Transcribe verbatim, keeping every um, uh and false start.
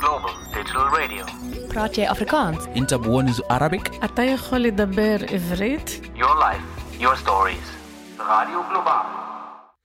Global Digital Radio. praat jy Afrikaans? انت بونز Arabic? אתה יכול לדבר עברית? Your life, your stories. Radio Global.